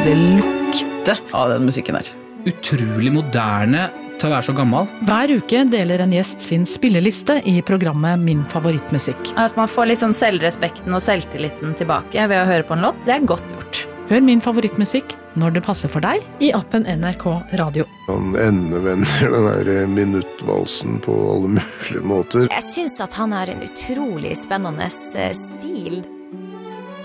Det lukter av den musikken her. Utrolig moderne til å være så gammel. Hver uke deler en gjest sin spilleliste i programmet Min favorittmusikk. At man får litt sånn selvrespekten og selvtilliten tilbake ved å høre på en låt, det godt gjort. Hør Min favorittmusikk når det passer for deg i appen NRK Radio. Han endevender den der minuttvalsen på alle mulige måter. Jeg synes at han har en utrolig spennende stil.